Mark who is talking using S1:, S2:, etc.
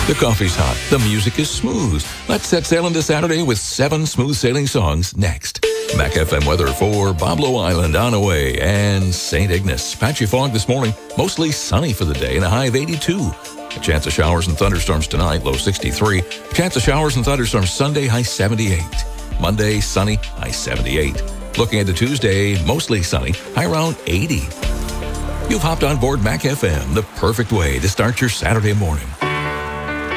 S1: The coffee's hot. The music is smooth. Let's set sail into Saturday with 7 smooth sailing songs next. Mac FM weather for Boblo Island, Onaway, and St. Ignace. Patchy fog this morning. Mostly sunny for the day and a high of 82. A chance of showers and thunderstorms tonight, low 63. Chance of showers and thunderstorms Sunday, high 78. Monday, sunny, high 78. Looking at the Tuesday, mostly sunny, high around 80. You've hopped on board Mac FM, the perfect way to start your Saturday morning.